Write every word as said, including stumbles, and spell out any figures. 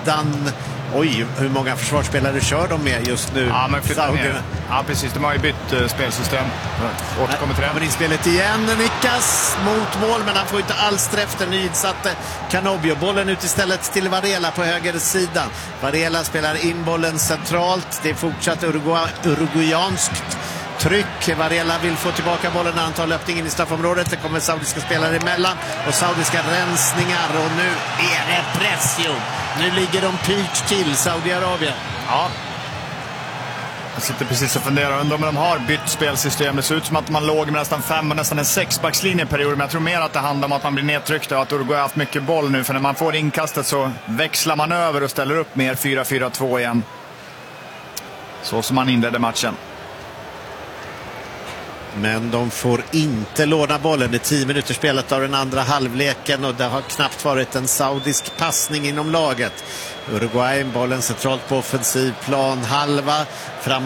sidan. Oj, hur många försvarsspelare kör de med just nu? Ja, men ja precis. De har ju bytt uh, spelsystem. Återkommer till det. Kommer in spelet igen. Nickas mot mål, men han får inte alls träff. Den nyinsatte Canobio. Bollen ut istället till Varela på höger sida. Varela spelar in bollen centralt. Det är fortsatt Uruguay, uruguayanskt tryck. Varela vill få tillbaka bollen när han tar löpningen i straffområdet. Det kommer saudiska spelare emellan och saudiska rensningar. Och nu är det pressio. Nu ligger de pyrt till Saudiarabien. Ja. Jag sitter precis och funderar. Undrar om de har bytt spelsystem. Det ser ut som att man låg med nästan fem och nästan en sexbackslinje i perioden. Men jag tror mer att det handlar om att man blir nedtryckt och att Uruguay har haft mycket boll nu. För när man får inkastet så växlar man över och ställer upp mer fyra fyra två igen. Så som man inledde matchen. Men de får inte låna bollen i tio minuter spelat av den andra halvleken och det har knappt varit en saudisk passning inom laget. Uruguay, bollen centralt på offensiv plan, halva framåt.